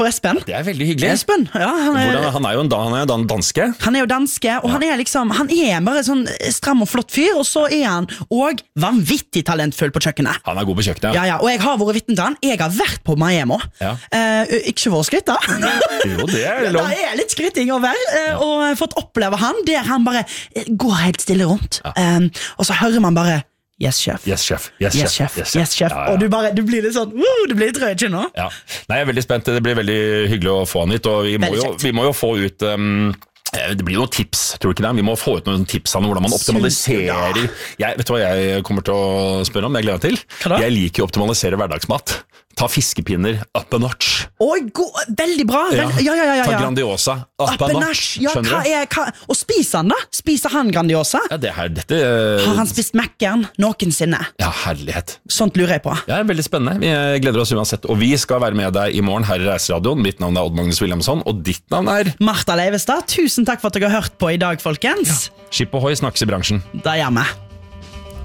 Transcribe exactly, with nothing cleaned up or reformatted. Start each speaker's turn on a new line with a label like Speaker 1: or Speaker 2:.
Speaker 1: for Espen.
Speaker 2: Det er veldig hyggelig.
Speaker 1: Espen, ja, han er,
Speaker 2: Hvordan, han er jo en, han er dan danske.
Speaker 1: Han er jo danske, og ja. han er liksom Han er bare sånn stram og flott fyr, og så er han og vanvittig talentfull på kjøkkenet.
Speaker 2: Han er god på kjøkkenet.
Speaker 1: Ja, ja, og jeg har vært vitne til han. Jeg har vært på Miami. Ja. Uh, ikke for å skryte.
Speaker 2: Jo, det er lov.
Speaker 1: Det er litt skryting over, uh, ja. og fått oppleve han, der han bare går helt stille rundt. Ja. Um, og så hører man bare Yes, chef.
Speaker 2: Yes, chef. Yes,
Speaker 1: yes, chef.
Speaker 2: Yes,
Speaker 1: yes, chef. Ja, ja. Og du, bare, du blir litt sånn uh, Du blir litt rød ikke nå.
Speaker 2: Ja. Nei, jeg er veldig spent. Det blir veldig hyggelig å få han hit. Og vi må, jo, vi må jo få ut um, det blir noen tips, tror du ikke det? Vi må få ut noen tips om hvordan man optimaliserer. Jeg, vet du hva jeg kommer til å spørre om? Jeg gleder meg til. Jeg liker å optimalisere hverdagsmat. Ta fiskepinner up a notch.
Speaker 1: Oi, god, veldig bra. Ja. Ja, ja, ja, ja.
Speaker 2: Ta Grandiosa up, up a notch.
Speaker 1: Ja, hva er, hva, og spiser han da? Spiser han Grandiosa?
Speaker 2: Ja, det her, dette...
Speaker 1: Har han spist Mac-en noensinne?
Speaker 2: Ja, herlighet.
Speaker 1: Sånt lurer jeg på.
Speaker 2: Ja, veldig spennende. Vi gleder oss uansett. Og vi skal være med deg i morgen her i Reiseradioen. Mitt navn er Odd Magnus Williamson, og ditt navn er...
Speaker 1: Martha Leivestad. Tusen takk for at dere har hørt på i dag, folkens.
Speaker 2: Ja. Skip og høy snakkes i bransjen.
Speaker 1: Da gjør vi.